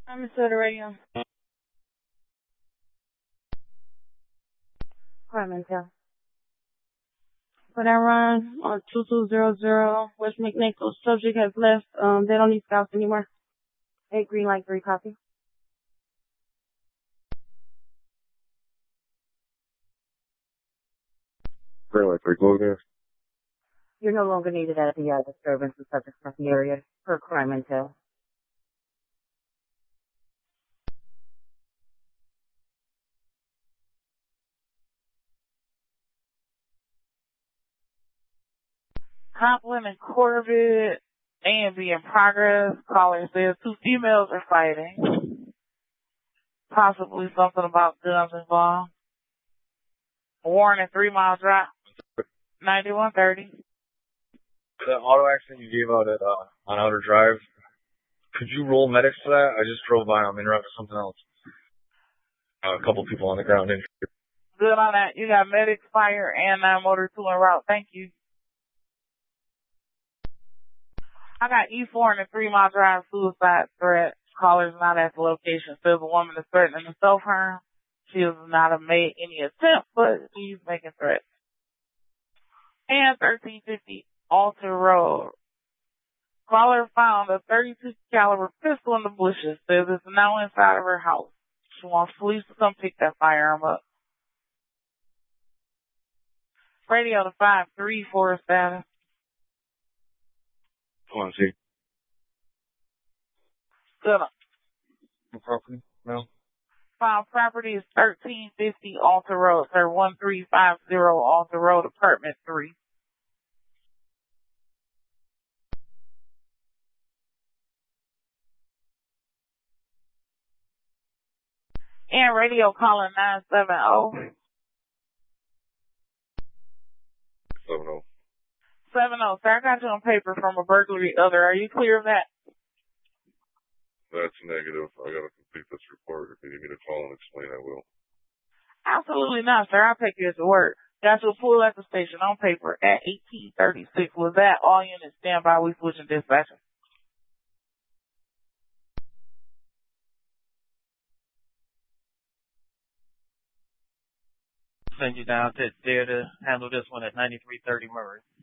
I'm Minnesota Radio. Clementon. For that run on 2200 West McNichol, subject has left. They don't need scouts anymore. 8 green light, 3 copy. Green light, 3 closing. You're no longer needed at the disturbance and subject left the area per crime intel. Compliment and Corbett, A and B in progress. Caller says 2 females are fighting. Possibly something about guns involved. Warren at 3 Mile Drive, 9130. That auto accident you gave out at on Outer Drive, could you roll medics to that? I just drove by. I'm interrupting something else. A couple people on the ground injured. Good on that. You got medics, fire, and 9 motor 2 en route. Thank you. I got E4 in the 3 Mile Drive suicide threat. Caller's not at the location. Says a woman is threatening to self-harm. She has not made any attempt, but she's making threats. And 1350 Alter Road. Caller found a 32 caliber pistol in the bushes. Says it's now inside of her house. She wants police to come pick that firearm up. Radio to 534 status. Come on, see. Good. The property? No. Found property is 1350 Alter Road, sir. 1350 Alter Road, apartment 3. And radio calling 970. 70. 70, sir. I got you on paper from a burglary other. Are you clear of that? That's negative. I gotta complete this report. If you need me to call and explain, I will. Absolutely not, sir. I'll take you at your word. Got you a full at the station on paper at 1836. Was that all units stand by? We switching dispatcher. Send you down to there to handle this one at 9330 Murray.